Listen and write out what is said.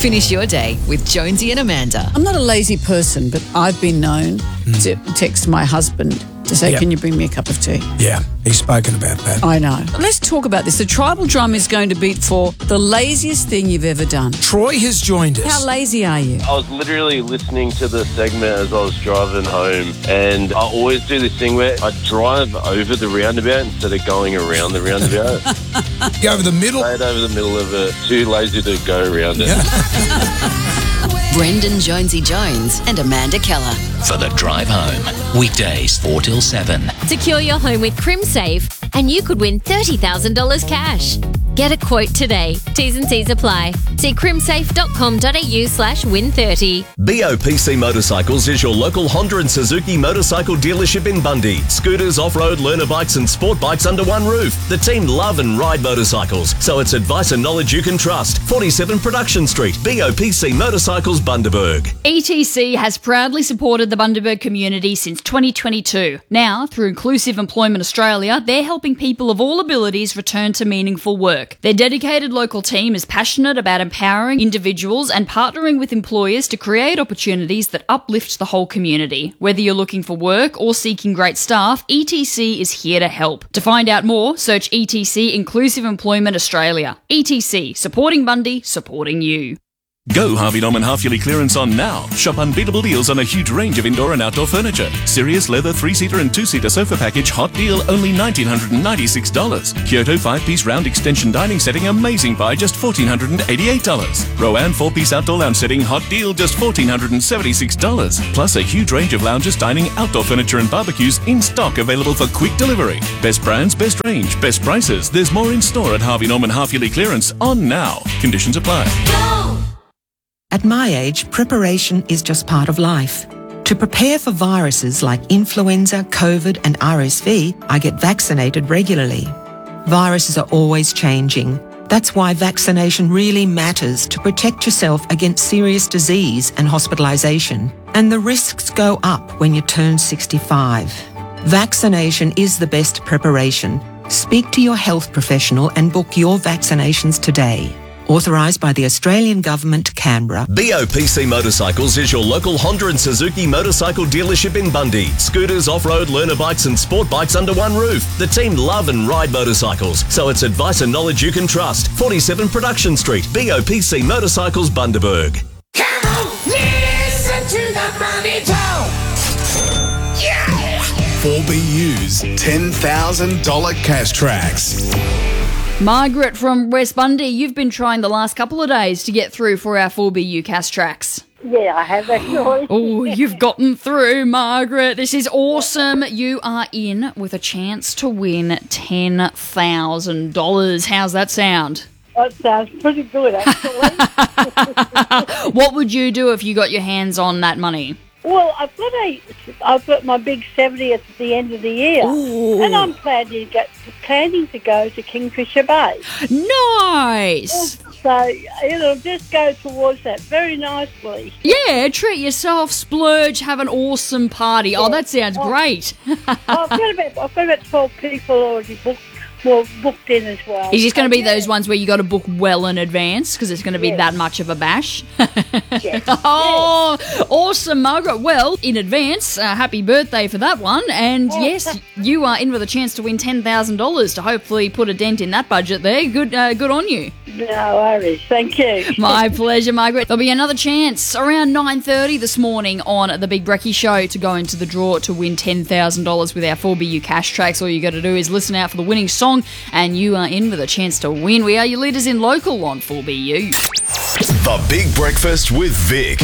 Finish your day with Jonesy and Amanda. I'm not a lazy person, but I've been known to text my husband to say, can you bring me a cup of tea? Yeah, he's spoken about that. I know. Let's talk about this. The tribal drum is going to beat for the laziest thing you've ever done. Troy has joined us. How lazy are you? I was literally listening to the segment as I was driving home, and I always do this thing where I drive over the roundabout instead of going around the roundabout. Go over the middle? Straight over the middle of it. Too lazy to go around it. Brendan Jonesy Jones and Amanda Keller. For the drive home. Weekdays 4 till 7. Secure your home with CrimSafe and you could win $30,000 cash. Get a quote today. T's and C's apply. See crimsafe.com.au/win30. BOPC Motorcycles is your local Honda and Suzuki motorcycle dealership in Bundy. Scooters, off-road, learner bikes and sport bikes under one roof. The team love and ride motorcycles, so it's advice and knowledge you can trust. 47 Production Street, BOPC Motorcycles, Bundaberg. ETC has proudly supported the Bundaberg community since 2022. Now, through Inclusive Employment Australia, they're helping people of all abilities return to meaningful work. Their dedicated local team is passionate about empowering individuals and partnering with employers to create opportunities that uplift the whole community. Whether you're looking for work or seeking great staff, ETC is here to help. To find out more, search ETC Inclusive Employment Australia. ETC, supporting Bundy, supporting you. Go Harvey Norman half-yearly clearance on now. Shop unbeatable deals on a huge range of indoor and outdoor furniture. Sirius leather 3-seater and 2-seater sofa package, hot deal, only $1,996. Kyoto 5-piece round extension dining setting, amazing buy, just $1,488. Rowan 4-piece outdoor lounge setting, hot deal, just $1,476. Plus a huge range of lounges, dining, outdoor furniture and barbecues in stock, available for quick delivery. Best brands, best range, best prices. There's more in store at Harvey Norman half-yearly clearance on now. Conditions apply. At my age, preparation is just part of life. To prepare for viruses like influenza, COVID and RSV, I get vaccinated regularly. Viruses are always changing. That's why vaccination really matters to protect yourself against serious disease and hospitalisation. And the risks go up when you turn 65. Vaccination is the best preparation. Speak to your health professional and book your vaccinations today. Authorised by the Australian Government, Canberra. BOPC Motorcycles is your local Honda and Suzuki motorcycle dealership in Bundy. Scooters, off-road, learner bikes and sport bikes under one roof. The team love and ride motorcycles, so it's advice and knowledge you can trust. 47 Production Street, BOPC Motorcycles, Bundaberg. Come on, listen to the Money Talk. Yeah! 4BU's $10,000 cash tracks. Margaret from West Bundy, you've been trying the last couple of days to get through for our 4BU Cash Tracks. Yeah, I have actually. Oh, you've gotten through, Margaret. This is awesome. You are in with a chance to win $10,000. How's that sound? That sounds pretty good, actually. What would you do if you got your hands on that money? Well, I've got my big 70th at the end of the year. Ooh. And I'm planning to go to Kingfisher Bay. Nice! So it'll just go towards that very nicely. Yeah, treat yourself, splurge, have an awesome party. Yeah. Oh, that sounds great. I've got about 12 people already booked in as well. Is this going to be those ones where you got to book well in advance because it's going to be that much of a bash? Yes. Oh, awesome, Margaret. Well, in advance, happy birthday for that one. And yes, you are in with a chance to win $10,000 to hopefully put a dent in that budget there. Good on you. No worries. Thank you. My pleasure, Margaret. There'll be another chance around 9:30 this morning on the Big Brekkie Show to go into the draw to win $10,000 with our 4BU Cash Tracks. All you got to do is listen out for the winning song and you are in with a chance to win. We are your leaders in local on 4BU. The Big Breakfast with Vic.